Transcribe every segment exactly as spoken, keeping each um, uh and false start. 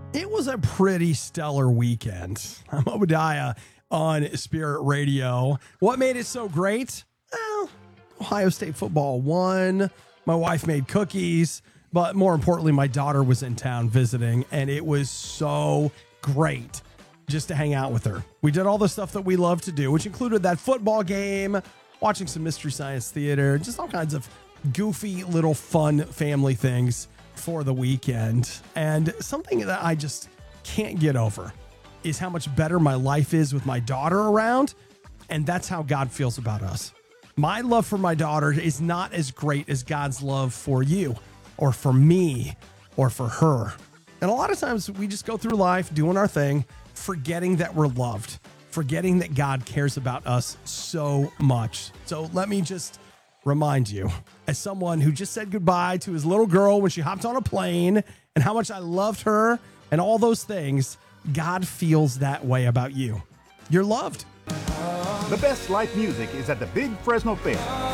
It was a pretty stellar weekend. I'm Obadiah on Spirit Radio. What made it so great? Well, Ohio State football won. My wife made cookies, but more importantly, my daughter was in town visiting, and it was so great just to hang out with her. We did all the stuff that we love to do, which included that football game, watching some Mystery Science Theater, just all kinds of goofy little fun family things for the weekend. And something that I just can't get over is how much better my life is with my daughter around. And that's how God feels about us. My love for my daughter is not as great as God's love for you or for me or for her. And a lot of times we just go through life doing our thing, forgetting that we're loved, forgetting that God cares about us so much. So let me just remind you, as someone who just said goodbye to his little girl when she hopped on a plane and how much I loved her and all those things, God feels that way about you. You're loved. The best live music is at the Big Fresno Fair.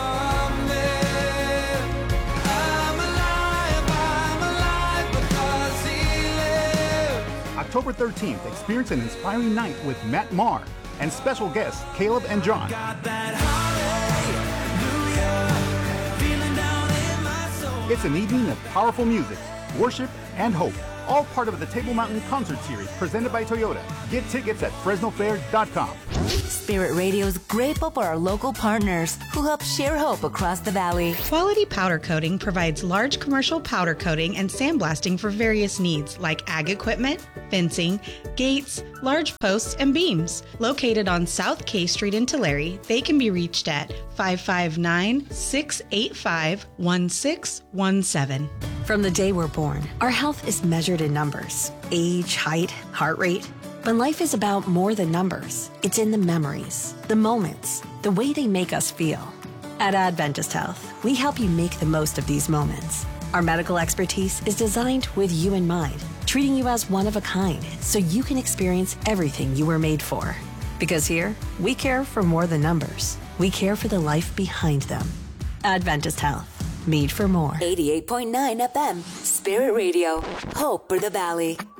October thirteenth, experience an inspiring night with Matt Maher and special guests Caleb and John. It's an evening of powerful music, worship, and hope, all part of the Table Mountain Concert Series presented by Toyota. Get tickets at fresno fair dot com. Spirit Radio is grateful for our local partners who help share hope across the valley. Quality Powder Coating provides large commercial powder coating and sandblasting for various needs like ag equipment, fencing, gates, large posts, and beams. Located on South K Street in Tulare, they can be reached at five five nine, six eight five, one six one seven. From the day we're born, our health is measured in numbers: age, height, heart rate. But life is about more than numbers. It's in the memories, the moments, the way they make us feel. At Adventist Health, we help you make the most of these moments. Our medical expertise is designed with you in mind, treating you as one of a kind so you can experience everything you were made for. Because here, we care for more than numbers. We care for the life behind them. Adventist Health, made for more. eighty-eight point nine F M, Spirit Radio, hope for the valley.